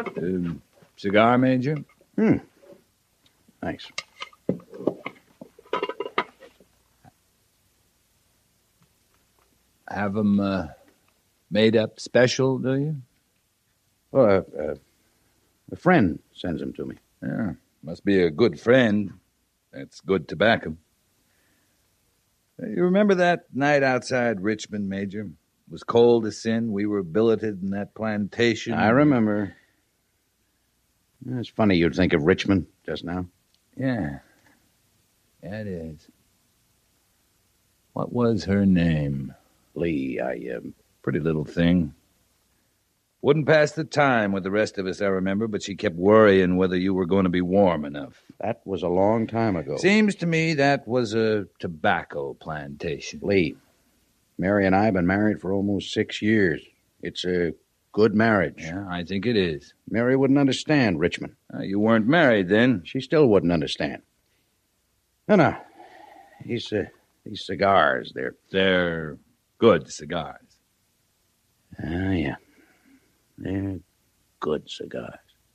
Cigar, Major? Thanks. Have 'em made up special, do you? Well, a friend sends them to me. Yeah, must be a good friend. That's good tobacco. You remember that night outside Richmond, Major? It was cold as sin. We were billeted in that plantation. I remember. It's funny you'd think of Richmond just now. Yeah. Yeah, it is. What was her name? Lee, Pretty little thing. Wouldn't pass the time with the rest of us, I remember, but she kept worrying whether you were going to be warm enough. that was a long time ago. Seems to me that was a tobacco plantation. Lee, Mary and I have been married for almost 6 years. It's a good marriage. Yeah, I think it is. Mary wouldn't understand Richmond. You weren't married then. She still wouldn't understand. No. These cigars, They're good cigars. yeah. They're good cigars.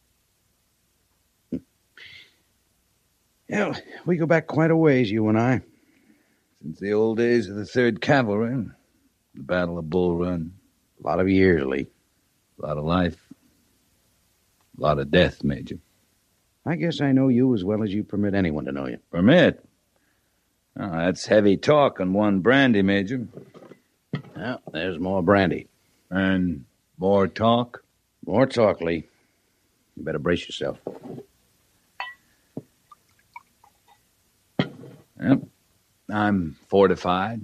Yeah, we go back quite a ways, you and I. Since the old days of the 3rd Cavalry, the Battle of Bull Run. A lot of years, Lee. A lot of life. A lot of death, Major. I guess I know you as well as you permit anyone to know you. Permit? Oh, that's heavy talk on one brandy, Major. Well, there's more brandy. And more talk? More talk, Lee. You better brace yourself. Yep. I'm fortified.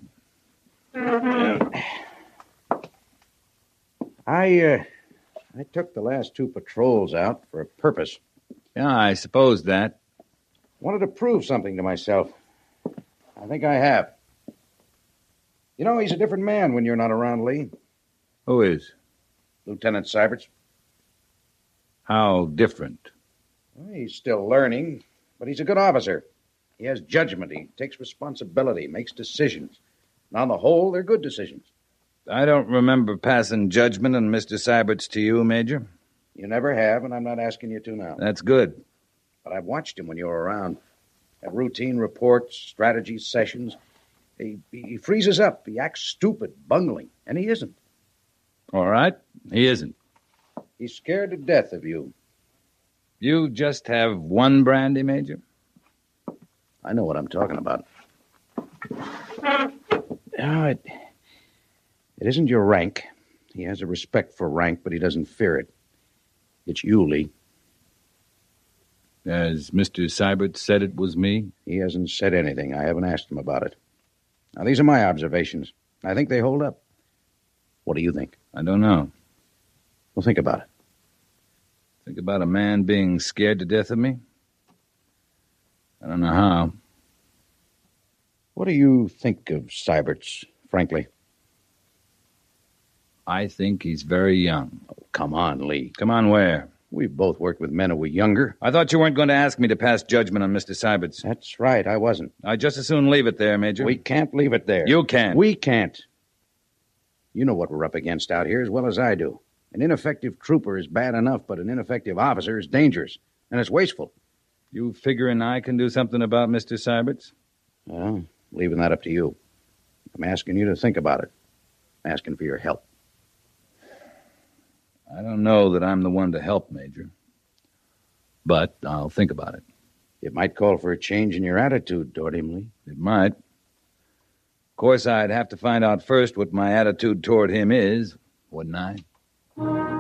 I took the last 2 patrols out for a purpose. Yeah, I suppose that. Wanted to prove something to myself. I think I have. You know, he's a different man when you're not around, Lee. Who is? Lieutenant Syberts. How different? Well, he's still learning, but he's a good officer. He has judgment. He takes responsibility, makes decisions. And on the whole, they're good decisions. I don't remember passing judgment on Mr. Syberts to you, Major. You never have, and I'm not asking you to now. That's good. But I've watched him when you were around. At routine reports, strategy sessions. He freezes up. He acts stupid, bungling, and he isn't. All right, he isn't. He's scared to death of you. You just have one brandy, Major? I know what I'm talking about. No, it isn't your rank. He has a respect for rank, but he doesn't fear it. It's you, Lee. As Mr. Syberts said it was me? He hasn't said anything. I haven't asked him about it. Now, these are my observations. I think they hold up. What do you think? I don't know. Well, think about it. Think about a man being scared to death of me? I don't know how. What do you think of Syberts, frankly? I think he's very young. Oh, come on, Lee. Come on, where? We've both worked with men who were younger. I thought you weren't going to ask me to pass judgment on Mr. Syberts. That's right, I wasn't. I'd just as soon leave it there, Major. We can't leave it there. You can't. We can't. You know what we're up against out here as well as I do. An ineffective trooper is bad enough, but an ineffective officer is dangerous, and it's wasteful. You figuring I can do something about Mr. Syberts? Well, leaving that up to you. I'm asking you to think about it. I'm asking for your help. I don't know that I'm the one to help, Major. But I'll think about it. It might call for a change in your attitude toward him, Lee. It might. Of course, I'd have to find out first what my attitude toward him is, wouldn't I?